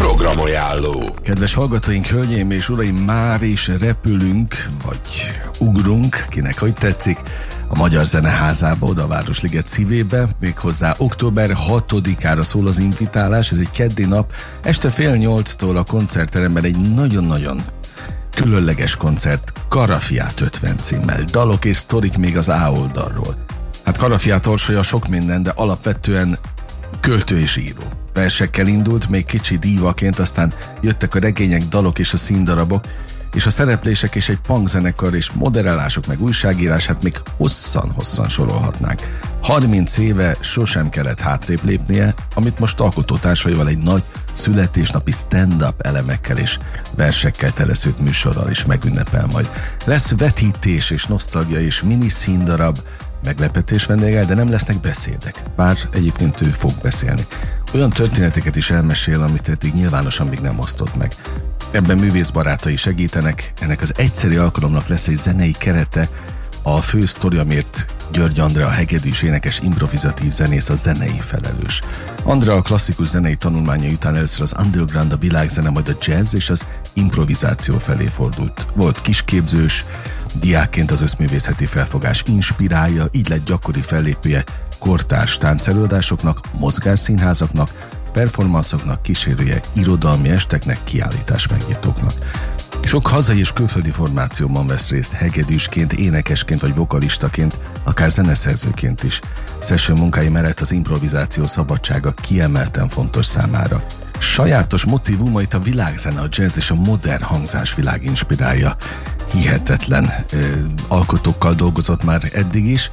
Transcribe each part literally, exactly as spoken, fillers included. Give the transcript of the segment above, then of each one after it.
Programajánló. Kedves hallgatóink, hölgyeim és uraim, már is repülünk, vagy ugrunk, kinek hogy tetszik, a Magyar Zeneházába, oda a Városliget szívébe, méghozzá október hatodikára szól az invitálás, ez egy keddi nap, este fél nyolctól a koncertteremben egy nagyon-nagyon különleges koncert, Karafiát ötven címmel, dalok és sztorik még az A oldalról. Hát Karafiát orsolja sok minden, de alapvetően költő és író. Versekkel indult, még kicsi dívaként, aztán jöttek a regények, dalok és a színdarabok, és a szereplések és egy punkzenekar és moderálások, meg újságírás, hát még hosszan-hosszan sorolhatnánk. harminc éve sosem kellett hátrébb lépnie, amit most alkotótársaival egy nagy születésnapi stand-up elemekkel és versekkel teleszült műsorral is megünnepel majd. Lesz vetítés és nosztalgia és mini színdarab, meglepetés vendéggel, de nem lesznek beszédek. Bár egyébként ő fog beszélni. Olyan történeteket is elmesél, amit eddig nyilvánosan még nem osztott meg. Ebben művészbarátai segítenek, ennek az egyszeri alkalomnak lesz egy zenei kerete, a fő sztori, amiért György Andrea, a hegedűs énekes improvizatív zenész, a zenei felelős. Andrea a klasszikus zenei tanulmányai után először az underground, a világzene, majd a jazz és az improvizáció felé fordult. Volt kisképzős, diákként az összművészeti felfogás inspirálja, így lett gyakori fellépője kortárs táncelőadásoknak, mozgásszínházaknak, performanszoknak, kísérője irodalmi esteknek, kiállítás megnyitóknak. Sok hazai és külföldi formációban vesz részt, hegedűsként, énekesként vagy vokalistaként, akár zeneszerzőként is. Session munkái mellett az improvizáció szabadsága kiemelten fontos számára. Sajátos motívumait a világzene, a jazz és a modern hangzásvilág inspirálja. Hihetetlen ö, alkotókkal dolgozott már eddig is.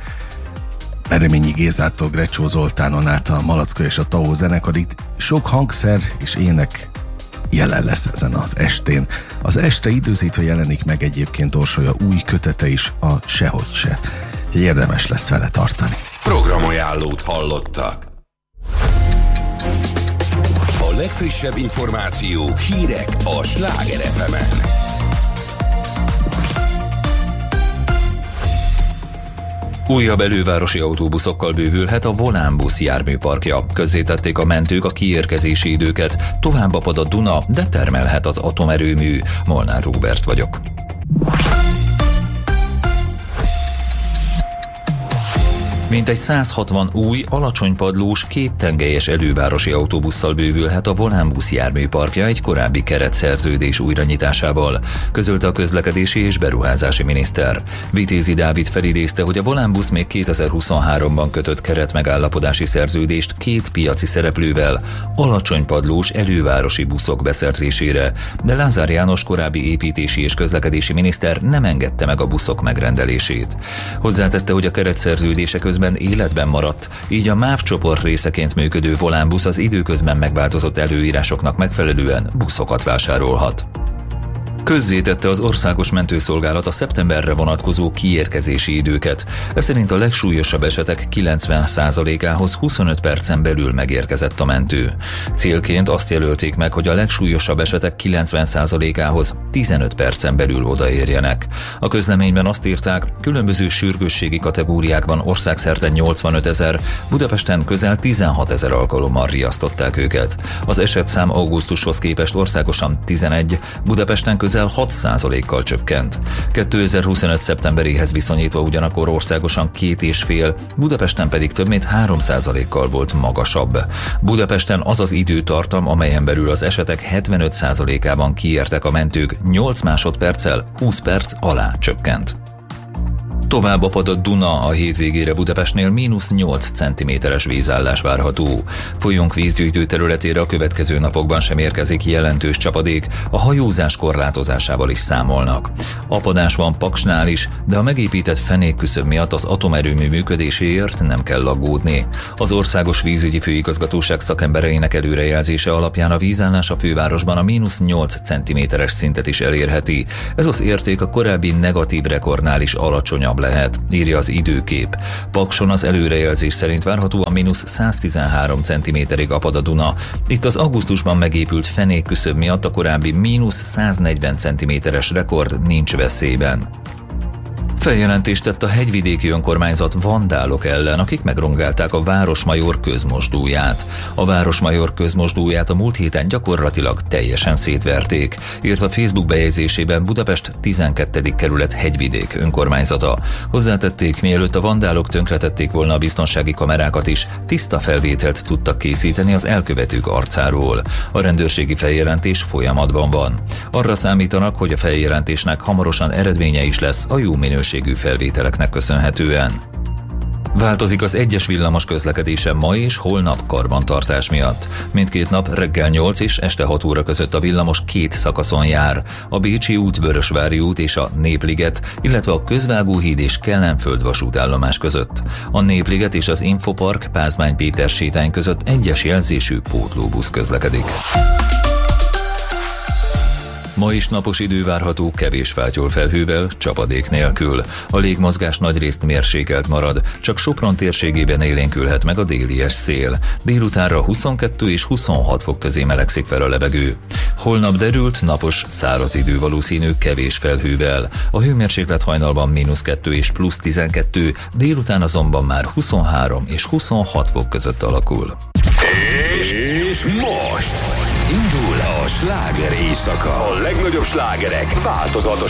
Ereményi Gézától Grecsó Zoltánon át a Malacka és a Tao zenekarig sok hangszer és ének jelen lesz ezen az estén. Az este időzítve jelenik meg egyébként Orsolya új kötete is, a Sehogy se. Úgyhogy érdemes lesz vele tartani. Programajánlót hallottak. A legfrissebb információk, hírek a Sláger ef emen. Újabb elővárosi autóbuszokkal bővülhet a Volánbusz járműparkja. Közzétették a mentők a kiérkezési időket. Tovább apad a Duna, de termelhet az atomerőmű. Molnár Róbert vagyok. Mintegy száz hatvan új, alacsonypadlós, kéttengelyes elővárosi autóbusszal bővülhet a Volánbusz járműparkja egy korábbi keretszerződés újranyitásával, közölte a közlekedési és beruházási miniszter. Vitézi Dávid felidézte, hogy a Volánbusz még kétezer-huszonháromban kötött keretmegállapodási szerződést két piaci szereplővel, alacsonypadlós elővárosi buszok beszerzésére, de Lázár János korábbi építési és közlekedési miniszter nem engedte meg a buszok megrendelését. Hozzátette, hogy a keretszerződések közben életben maradt, így a MÁV csoport részeként működő Volánbusz az időközben megváltozott előírásoknak megfelelően buszokat vásárolhat. Közzétette az Országos Mentőszolgálat a szeptemberre vonatkozó kiérkezési időket. Ez szerint a legsúlyosabb esetek kilencven százalékához huszonöt percen belül megérkezett a mentő. Célként azt jelölték meg, hogy a legsúlyosabb esetek kilencven százalékához tizenöt percen belül odaérjenek. A közleményben azt írták, különböző sürgősségi kategóriákban országszerte nyolcvanötezer, Budapesten közel tizenhatezer alkalommal riasztották őket. Az esetszám augusztushoz képest országosan tizenegy, Budapesten közel hat százalékkal csökkent. kétezer-huszonöt szeptemberéhez viszonyítva ugyanakkor országosan két és fél, Budapesten pedig több mint három százalékkal volt magasabb. Budapesten az az időtartam, amelyen belül az esetek hetvenöt százalékában kiértek a mentők, nyolc másodperccel húsz perc alá csökkent. Tovább apad a Duna, a hétvégére Budapestnél mínusz nyolc centiméteres vízállás várható. Folyónk vízgyűjtő területére a következő napokban sem érkezik jelentős csapadék, a hajózás korlátozásával is számolnak. Apadás van Paksnál is, de a megépített fenékküszöb miatt az atomerőmű működéséért nem kell aggódni. Az Országos Vízügyi Főigazgatóság szakembereinek előrejelzése alapján a vízállás a fővárosban a mínusz nyolc centiméteres szintet is elérheti. Ez az érték a korábbi negatív rekordnál is alacsonyabb lehet, írja az Időkép. Pakson az előrejelzés szerint várható a mínusz száztizenhárom centiméterig apad a Duna. Itt az augusztusban megépült fenékküszöb miatt a korábbi mínusz száznegyven centiméteres rekord nincs veszélyben. Feljelentést tett a hegyvidéki önkormányzat vandálok ellen, akik megrongálták a Városmajor közmosdóját. A Városmajor közmosdóját a múlt héten gyakorlatilag teljesen szétverték, írt a Facebook bejegyzésében Budapest tizenkettedik kerület hegyvidék önkormányzata. Hozzátették, mielőtt a vandálok tönkretették volna a biztonsági kamerákat is, tiszta felvételt tudtak készíteni az elkövetők arcáról. A rendőrségi feljelentés folyamatban van. Arra számítanak, hogy a feljelentésnek hamarosan eredménye is lesz a jó minőségű felvételeknek köszönhetően. Változik az egyes villamos közlekedése ma és holnap karbantartás miatt. Mindkét nap reggel nyolc és este hat óra között a villamos két szakaszon jár. A Bécsi út, Vörösvári út és a Népliget, illetve a Közvágóhíd és Kellenföld vasútállomás között. A Népliget és az Infopark Pázmány Péter sétány között egyes jelzésű pótlóbusz közlekedik. Ma is napos idő várható, kevés fátyol felhővel, csapadék nélkül. A légmozgás nagyrészt mérsékelt marad, csak Sopron térségében élénkülhet meg a délies szél. Délutánra huszonkettő és huszonhat fok közé melegszik fel a levegő. Holnap derült, napos, száraz idő valószínű, kevés felhővel. A hőmérséklet hajnalban mínusz kettő és plusz tizenkettő, délután azonban már huszonhárom és huszonhat fok között alakul. És most indul a sláger éjszaka. A legnagyobb slágerek változatos